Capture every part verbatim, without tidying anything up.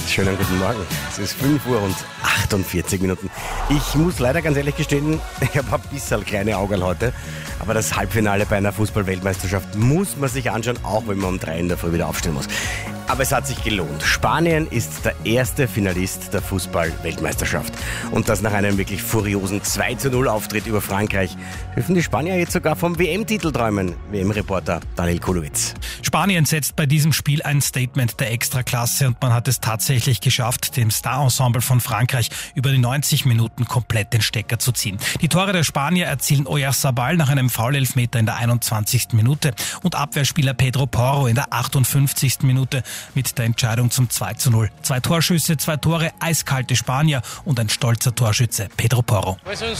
Schönen guten Morgen. Es ist fünf Uhr und achtundvierzig Minuten. Ich muss leider ganz ehrlich gestehen, ich habe ein bisschen kleine Augen heute. Aber das Halbfinale bei einer Fußball-Weltmeisterschaft muss man sich anschauen, auch wenn man um drei in der Früh wieder aufstehen muss. Aber es hat sich gelohnt. Spanien ist der erste Finalist der Fußball-Weltmeisterschaft. Und das nach einem wirklich furiosen zwei zu null Auftritt über Frankreich. Dürfen die Spanier jetzt sogar vom W M-Titel träumen? W M-Reporter Daniel Kulowitz. Spanien setzt bei diesem Spiel ein Statement der Extraklasse und man hat es tatsächlich geschafft, dem Star-Ensemble von Frankreich über die neunzig Minuten komplett den Stecker zu ziehen. Die Tore der Spanier erzielen Oyarzabal nach einem Foul-Elfmeter in der einundzwanzigsten Minute und Abwehrspieler Pedro Porro in der achtundfünfzigsten Minute mit der Entscheidung zum zwei zu null. Zwei Torschüsse, zwei Tore, eiskalte Spanier und ein stolzer Torschütze, Pedro Porro.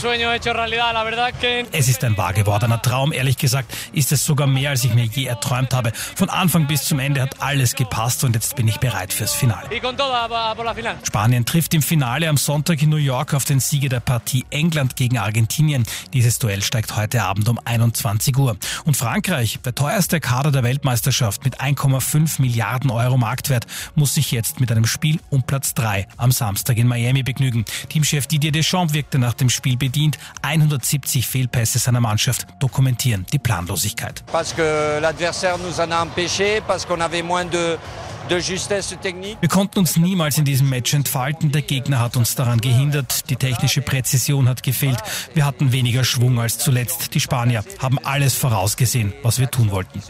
Es ist ein wahr gewordener Traum. Ehrlich gesagt ist es sogar mehr, als ich mir je erträumt habe. Von Anfang bis zum Ende hat alles gepasst und jetzt bin ich bereit fürs Finale. Spanien trifft im Finale am Sonntag in New York auf den Sieger der Partie England gegen Argentinien. Dieses Duell steigt heute Abend um einundzwanzig Uhr. Und Frankreich, der teuerste Kader der Weltmeisterschaft mit ein Komma fünf Milliarden Euro Marktwert, muss sich jetzt mit einem Spiel um Platz drei am Samstag in Miami begnügen. Teamchef Didier Deschamps wirkte nach dem Spiel bedient. hundertsiebzig Fehlpässe seiner Mannschaft dokumentieren die Planlosigkeit. Parce que l'adversaire nous en a empêché, parce qu'on avait moins de Wir konnten uns niemals in diesem Match entfalten. Der Gegner hat uns daran gehindert. Die technische Präzision hat gefehlt. Wir hatten weniger Schwung als zuletzt. Die Spanier haben alles vorausgesehen, was wir tun wollten.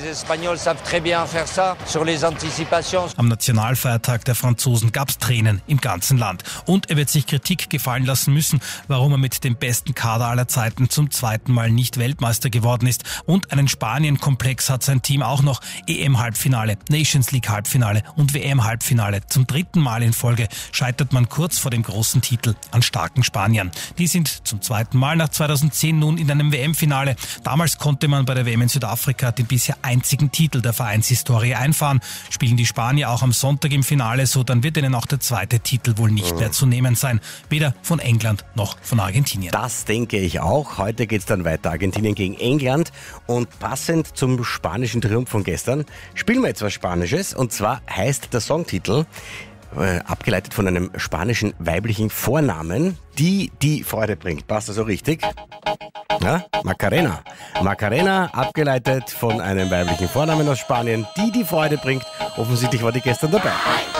Am Nationalfeiertag der Franzosen gab es Tränen im ganzen Land. Und er wird sich Kritik gefallen lassen müssen, warum er mit dem besten Kader aller Zeiten zum zweiten Mal nicht Weltmeister geworden ist. Und einen Spanien-Komplex hat sein Team auch noch. E M-Halbfinale, Nations League-Halbfinale und W M-Halbfinale. Zum dritten Mal in Folge scheitert man kurz vor dem großen Titel an starken Spaniern. Die sind zum zweiten Mal nach zweitausendzehn nun in einem W M-Finale. Damals konnte man bei der W M in Südafrika den bisher einzigen Titel der Vereinshistorie einfahren. Spielen die Spanier auch am Sonntag im Finale so, dann wird ihnen auch der zweite Titel wohl nicht mehr zu nehmen sein. Weder von England noch von Argentinien. Das denke ich auch. Heute geht es dann weiter. Argentinien gegen England. Und passend zum spanischen Triumph von gestern spielen wir jetzt was Spanisches. Und zwar heißt der Songtitel, äh, abgeleitet von einem spanischen weiblichen Vornamen, die die Freude bringt. Passt das so richtig? Ja? Macarena. Macarena, abgeleitet von einem weiblichen Vornamen aus Spanien, die die Freude bringt. Offensichtlich war die gestern dabei.